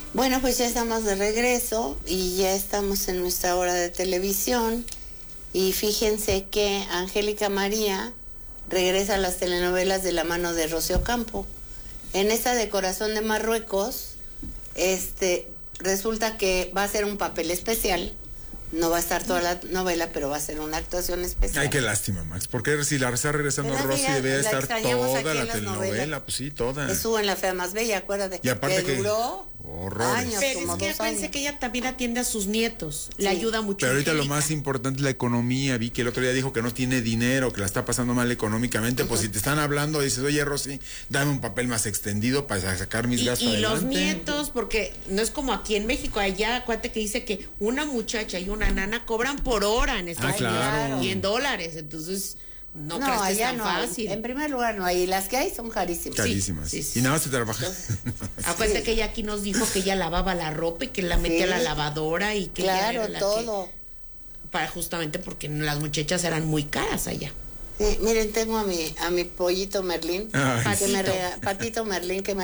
Bueno, pues ya estamos de regreso y ya estamos en nuestra hora de televisión. Y fíjense que Angélica María regresa a las telenovelas de la mano de Rocío Campo. En esta de Corazón de Marruecos, resulta que va a ser un papel especial. No va a estar toda la novela, pero va a ser una actuación especial. Ay, qué lástima, Max. Porque si la está regresando Rosy, debe estar toda la telenovela. Pues sí, toda. Estuvo en La Fea Más Bella, acuérdate. Y aparte que duró años, pero como es que 2 pensé años. que ella también atiende a sus nietos. Le ayuda mucho. Pero ahorita Angélica. lo más importante es la economía. Vi que el otro día dijo que no tiene dinero, que la está pasando mal económicamente. Pues si te están hablando, dices, oye, Rosy, dame un papel más extendido para sacar mis gastos y adelante. los nietos, porque no es como aquí en México. Allá, acuérdate que dice que una muchacha y una nana cobran por hora en Estados claro. Unidos y en dólares. Entonces, no crees que es allá tan no fácil. hay. En primer lugar no hay. Las que hay son carísimas. Carísimas. Sí, sí. Y nada más te trabaja. Acuérdate que ella aquí nos dijo que ella lavaba la ropa y que la metía a la lavadora y que ella Claro, era la todo. justamente porque las muchachas eran muy caras allá. Sí, miren, tengo a mi pollito Merlín. Ay, Patito sí. Merlín que me